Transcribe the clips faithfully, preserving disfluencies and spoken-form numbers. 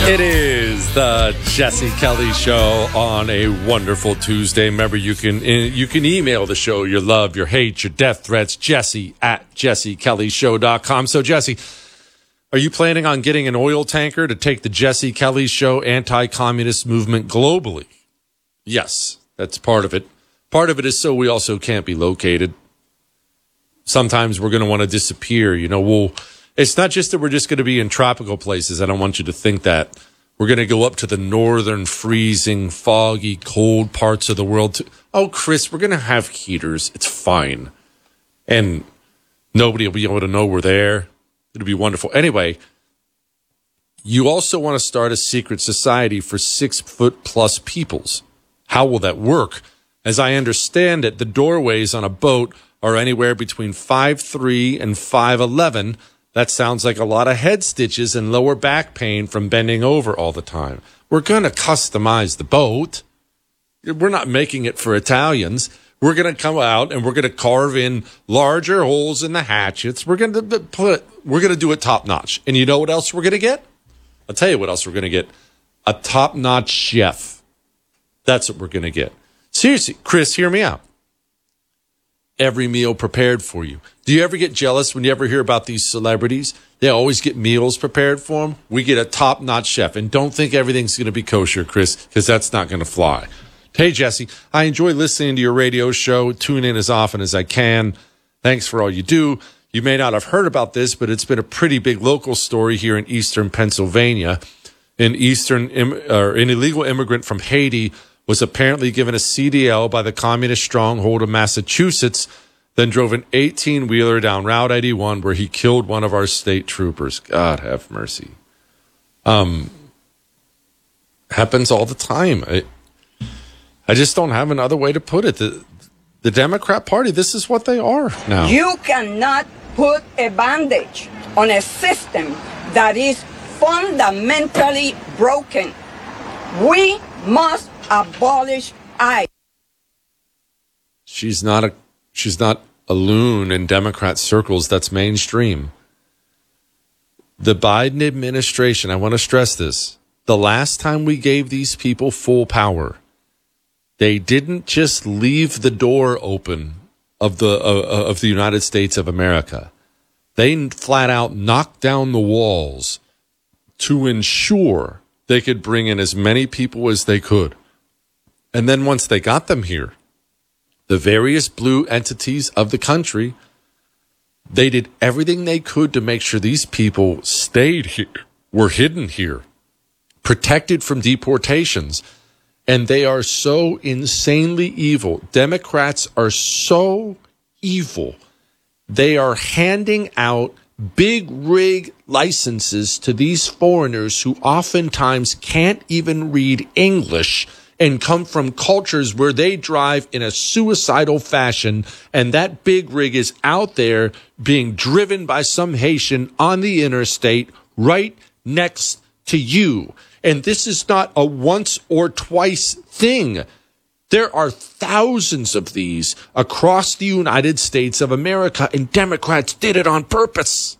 It is the Jesse Kelly Show on a wonderful Tuesday. Remember, you can you can email the show your love, your hate, your death threats, Jesse at jesse kelly show dot com. So, Jesse, are you planning on getting an oil tanker to take the Jesse Kelly Show anti-communist movement globally? Yes, that's part of it. Part of it is so we also can't be located. Sometimes we're going to want to disappear. You know, we'll... It's not just that we're just going to be in tropical places. I don't want you to think that. We're going to go up to the northern, freezing, foggy, cold parts of the world. To, oh, Chris, we're going to have heaters. It's fine. And nobody will be able to know we're there. It'll be wonderful. Anyway, you also want to start a secret society for six-foot-plus peoples. How will that work? As I understand it, the doorways on a boat are anywhere between five three and five eleven. That sounds like a lot of head stitches and lower back pain from bending over all the time. We're going to customize the boat. We're not making it for Italians. We're going to come out and we're going to carve in larger holes in the hatchets. We're going to put, we're going to do it top notch. And you know what else we're going to get? I'll tell you what else we're going to get. A top notch chef. That's what we're going to get. Seriously, Chris, hear me out. Every meal prepared for you. Do you ever get jealous when you ever hear about these celebrities? They always get meals prepared for them. We get a top-notch chef. And don't think everything's going to be kosher, Chris, because that's not going to fly. Hey, Jesse, I enjoy listening to your radio show. Tune in as often as I can. Thanks for all you do. You may not have heard about this, but it's been a pretty big local story here in eastern Pennsylvania. An eastern, or an illegal immigrant from Haiti was apparently given a C D L by the communist stronghold of Massachusetts, then drove an eighteen-wheeler down Route eighty-one where he killed one of our state troopers. God have mercy. Um, happens all the time. I, I just don't have another way to put it. The, the Democrat Party, this is what they are now. You cannot put a bandage on a system that is fundamentally broken. We must abolish I. She's not a she's not a loon in Democrat circles. That's mainstream. The Biden administration, I want to stress this. The last time we gave these people full power, they didn't just leave the door open of the uh, of the United States of America. They flat out knocked down the walls to ensure they could bring in as many people as they could. And then once they got them here, the various blue entities of the country, they did everything they could to make sure these people stayed here, were hidden here, protected from deportations. And they are so insanely evil. Democrats are so evil. They are handing out big rig licenses to these foreigners who oftentimes can't even read English and come from cultures where they drive in a suicidal fashion, and that big rig is out there being driven by some Haitian on the interstate right next to you. And this is not a once or twice thing. There are thousands of these across the United States of America, and Democrats did it on purpose.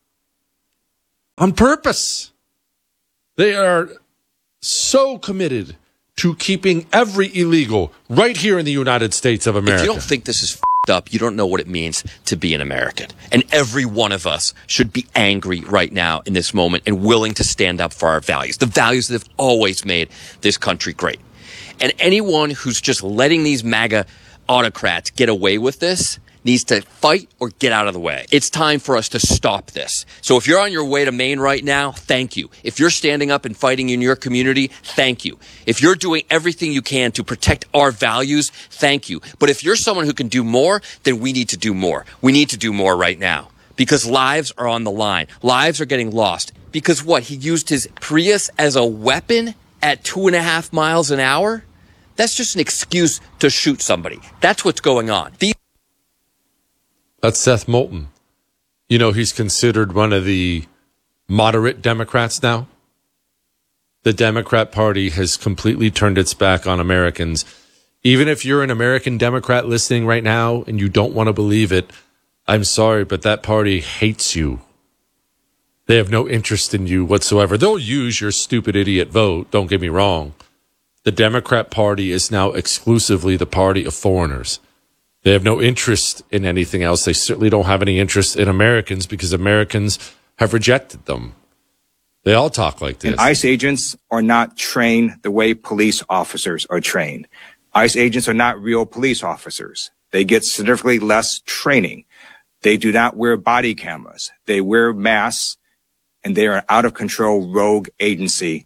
On purpose. They are so committed to keeping every illegal right here in the United States of America. If you don't think this is f***ed up, you don't know what it means to be an American. And every one of us should be angry right now in this moment and willing to stand up for our values, the values that have always made this country great. And anyone who's just letting these MAGA autocrats get away with this needs to fight or get out of the way. It's time for us to stop this. So if you're on your way to Maine right now, thank you. If you're standing up and fighting in your community, thank you. If you're doing everything you can to protect our values, thank you. But if you're someone who can do more, then we need to do more. We need to do more right now because lives are on the line. Lives are getting lost. Because what? He used his Prius as a weapon at two and a half miles an hour? That's just an excuse to shoot somebody. That's what's going on. These That's Seth Moulton. You know, he's considered one of the moderate Democrats now. The Democrat Party has completely turned its back on Americans. Even if you're an American Democrat listening right now and you don't want to believe it, I'm sorry, but that party hates you. They have no interest in you whatsoever. They'll use your stupid idiot vote. Don't get me wrong. The Democrat Party is now exclusively the party of foreigners. They have no interest in anything else. They certainly don't have any interest in Americans because Americans have rejected them. They all talk like this. And ICE agents are not trained the way police officers are trained. ICE agents are not real police officers. They get significantly less training. They do not wear body cameras. They wear masks, and they are an out-of-control rogue agency.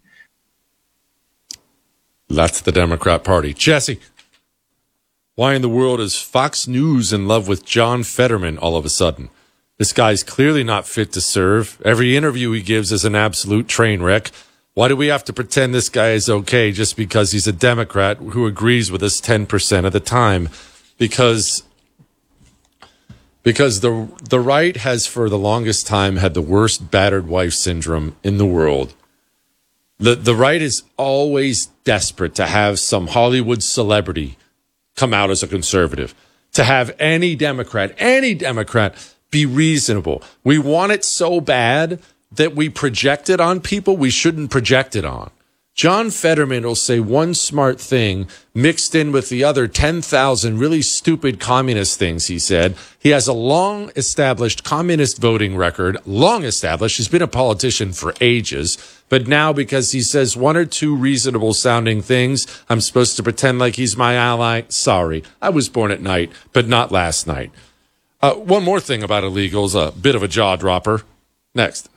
That's the Democrat Party. Jesse, why in the world is Fox News in love with John Fetterman all of a sudden? This guy's clearly not fit to serve. Every interview he gives is an absolute train wreck. Why do we have to pretend this guy is okay just because he's a Democrat who agrees with us ten percent of the time? Because because the the right has for the longest time had the worst battered wife syndrome in the world. The the right is always desperate to have some Hollywood celebrity come out as a conservative, to have any Democrat, any Democrat be reasonable. We want it so bad that we project it on people we shouldn't project it on. John Fetterman will say one smart thing mixed in with the other ten thousand really stupid communist things he said. He has a long established communist voting record, long established. He's been a politician for ages. But now because he says one or two reasonable sounding things, I'm supposed to pretend like he's my ally. Sorry, I was born at night, but not last night. Uh, one more thing about illegals, a bit of a jaw dropper. Next.